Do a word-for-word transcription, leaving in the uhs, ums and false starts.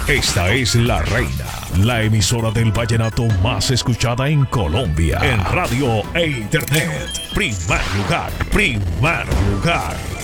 Esta es La Reina, la emisora del vallenato más escuchada en Colombia. En radio e internet. Primer lugar, primer lugar.